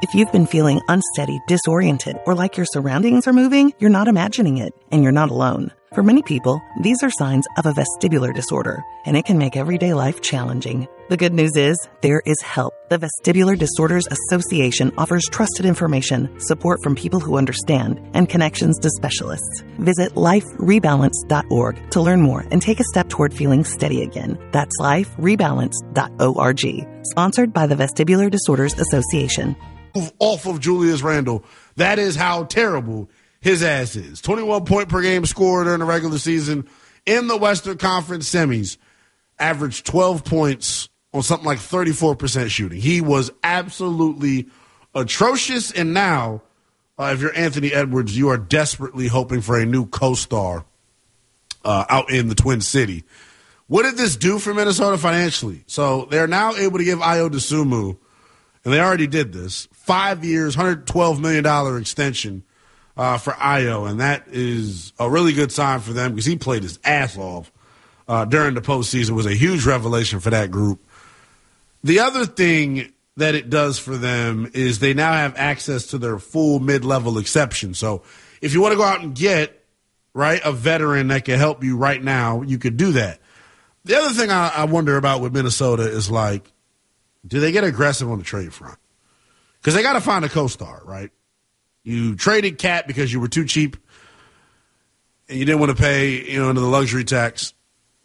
If you've been feeling unsteady, disoriented, or like your surroundings are moving, you're not imagining it, and you're not alone. For many people, these are signs of a vestibular disorder, and it can make everyday life challenging. The good news is, there is help. The Vestibular Disorders Association offers trusted information, support from people who understand, and connections to specialists. Visit liferebalance.org to learn more and take a step toward feeling steady again. That's liferebalance.org. Sponsored by the Vestibular Disorders Association. Off of Julius Randle. That is how terrible his ass is. 21 point per game scorer during the regular season in the Western Conference semis. Averaged 12 points on something like 34% shooting. He was absolutely atrocious. And now, if you're Anthony Edwards, you are desperately hoping for a new co-star out in the Twin City. What did this do for Minnesota financially? So they're now able to give Ayo Dosunmu, and they already did this, 5 years, $112 million extension for Ayo, and that is a really good sign for them because he played his ass off during the postseason. It was a huge revelation for that group. The other thing that it does for them is they now have access to their full mid-level exception. So if you want to go out and get, right, a veteran that can help you right now, you could do that. The other thing I wonder about with Minnesota is, like, do they get aggressive on the trade front? Because they got to find a co-star, right? You traded Cat because you were too cheap and you didn't want to pay, into the luxury tax.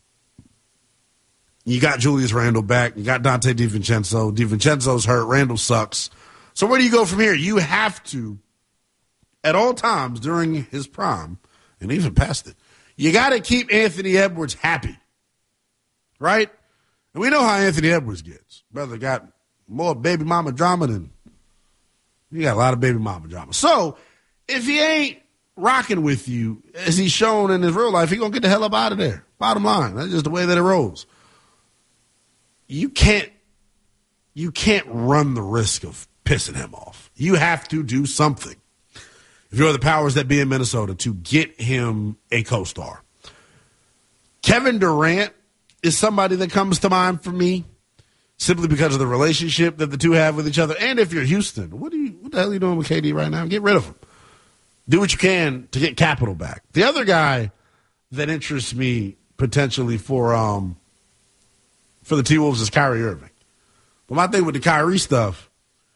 You got Julius Randle back. You got Dante DiVincenzo. DiVincenzo's hurt. Randle sucks. So where do you go from here? You have to, at all times during his prime, and even past it, you got to keep Anthony Edwards happy, right? And we know how Anthony Edwards gets. Brother got more baby mama drama than you got a lot of baby mama drama. So if he ain't rocking with you, as he's shown in his real life, he's going to get the hell up out of there. Bottom line. That's just the way that it rolls. You can't run the risk of pissing him off. You have to do something, if you're the powers that be in Minnesota, to get him a co-star. Kevin Durant is somebody that comes to mind for me simply because of the relationship that the two have with each other. And if you're Houston, what the hell are you doing with KD right now? Get rid of him. Do what you can to get capital back. The other guy that interests me potentially for the T-Wolves is Kyrie Irving. But my thing with the Kyrie stuff,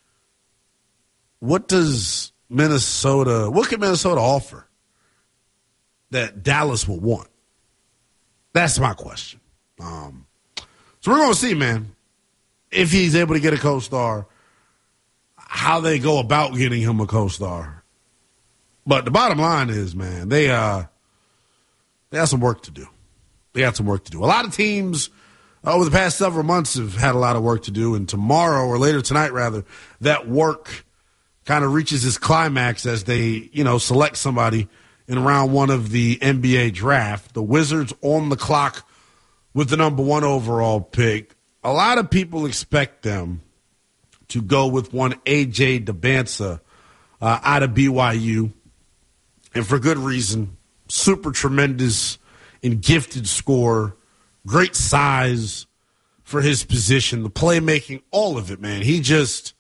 what can Minnesota offer that Dallas will want? That's my question. So we're going to see, man, if he's able to get a co-star, how they go about getting him a co-star. But the bottom line is, man, they have some work to do. They got some work to do. A lot of teams over the past several months have had a lot of work to do, and tomorrow, or later tonight rather, that work kind of reaches its climax as they, select somebody in round one of the NBA draft. The Wizards on the clock with the number 1 overall pick. A lot of people expect them to go with one A.J. Dembele out of BYU, and for good reason. Super tremendous and gifted scorer, great size for his position, the playmaking, all of it, man. He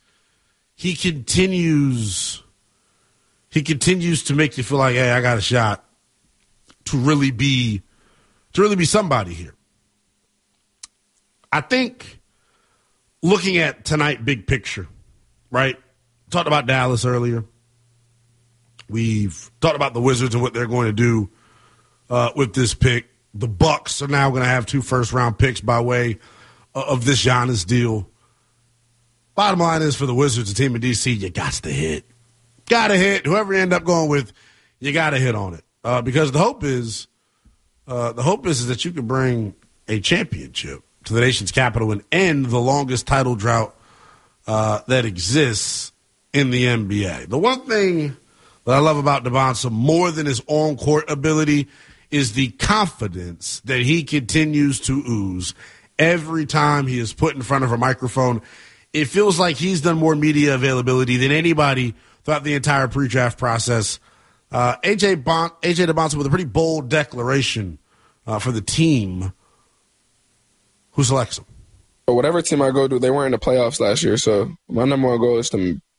continues to make you feel like, hey, I got a shot to really be somebody here. I think looking at tonight, big picture, right? Talked about Dallas earlier. We've talked about the Wizards and what they're going to do with this pick. The Bucks are now going to have 2 first-round picks by way of this Giannis deal. Bottom line is, for the Wizards, the team in D.C., you got to hit. Got to hit. Whoever you end up going with, you got to hit on it. Because the hope is that you can bring a championship to the nation's capital and end the longest title drought that exists in the NBA. The one thing that I love about Dembele more than his on-court ability is the confidence that he continues to ooze every time he is put in front of a microphone. It feels like he's done more media availability than anybody throughout the entire pre-draft process. A.J. Dembele with a pretty bold declaration for the team. Who selects him? Whatever team I go to, they weren't in the playoffs last year, so my number 1 goal is to